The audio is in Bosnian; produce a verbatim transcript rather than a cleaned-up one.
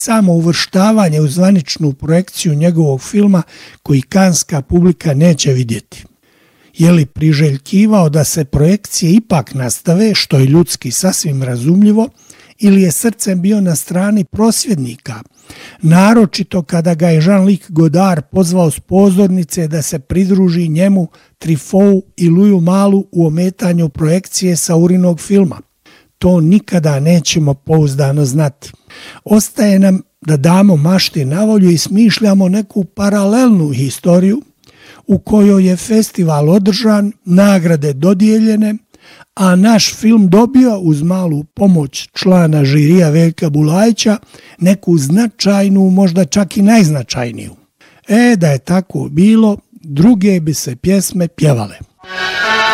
samo uvrštavanje u zvaničnu projekciju njegovog filma koji kanska publika neće vidjeti. Je li priželjkivao da se projekcije ipak nastave, što je ljudski sasvim razumljivo, ili je srcem bio na strani prosvjednika, naročito kada ga je Jean-Luc Godard pozvao s pozornice da se pridruži njemu, Truffaut i Louisu Mallu u ometanju projekcije Saurinog filma. To nikada nećemo pouzdano znati. Ostaje nam da damo mašti na volju i smišljamo neku paralelnu historiju u kojoj je festival održan, nagrade dodijeljene, a naš film dobio uz malu pomoć člana žirija Veljka Bulajića neku značajnu, možda čak i najznačajniju. E, da je tako bilo, druge bi se pjesme pjevale.